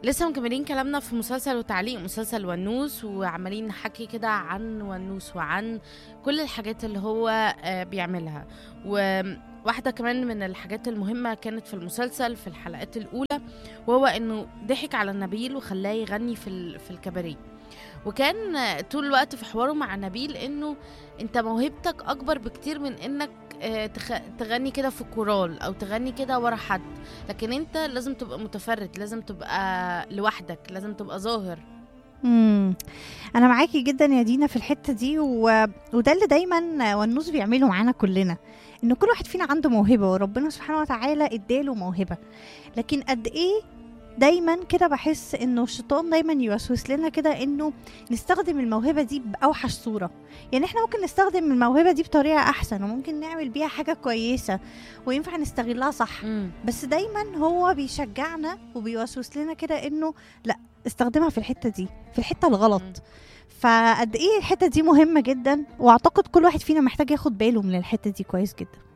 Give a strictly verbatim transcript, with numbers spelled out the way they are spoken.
لسه مكملين كلامنا في مسلسل وتعليق مسلسل ونوس، وعمالين نحكي كده عن ونوس وعن كل الحاجات اللي هو آه، بيعملها. وواحدة كمان من الحاجات المهمة كانت في المسلسل في الحلقات الأولى، وهو إنه ضحك على نبيل وخلاه يغني في ال- في الكباريه. وكان آه، طول الوقت في حواره مع نبيل إنه أنت موهبتك أكبر بكتير من إنك آه، تخ- تغني كده في كورال أو تغني كده ورا حد، لكن انت لازم تبقى متفرد، لازم تبقى لوحدك، لازم تبقى ظاهر. امم انا معاكي جدا يا دينا في الحته دي و... وده اللي دايما والنوس بيعمله معانا كلنا، ان كل واحد فينا عنده موهبه وربنا سبحانه وتعالى اداله موهبه. لكن قد ايه دايما كده بحس انه الشيطان دايما يوسوس لنا كده انه نستخدم الموهبه دي باوحش صوره. يعني احنا ممكن نستخدم الموهبه دي بطريقه احسن، وممكن نعمل بيها حاجه كويسه وينفع نستغلها صح. مم. بس دايما هو بيشجعنا وبيوسوس لنا كده انه لا، استخدمها في الحته دي، في الحته مم. الغلط. فقد ايه الحته دي مهمه جدا، واعتقد كل واحد فينا محتاج ياخد باله من الحته دي كويس جدا.